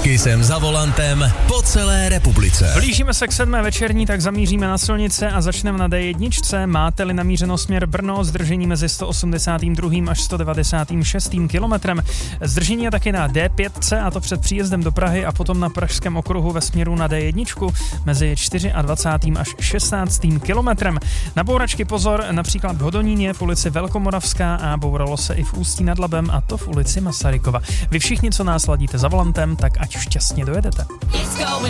Taky jsem za volantem po celé republice. Blížíme se k 7. večerní, tak zamíříme na silnice a začneme na D1. Máte-li namířeno směr Brno, zdržení mezi 182. až 196. kilometrem. Zdržení je taky na D5, a to před příjezdem do Prahy a potom na Pražském okruhu ve směru na D1 mezi 24. až 16. kilometrem. Na bouračky pozor, například v Hodoníně, v ulici Velkomoravská a bouralo se i v Ústí nad Labem, a to v ulici Masarykova. Vy všichni, co nás ladíte za volantem, tak ať šťastně dojedete.